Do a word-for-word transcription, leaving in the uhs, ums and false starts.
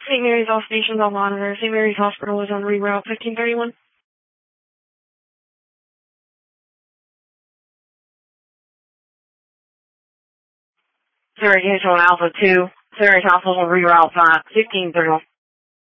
Saint Mary's all stations on monitor. Saint Mary's Hospital is on reroute fifteen thirty-one. Syracuse on Alpha two. Syracuse Hospital on reroute fifteen thirty-one.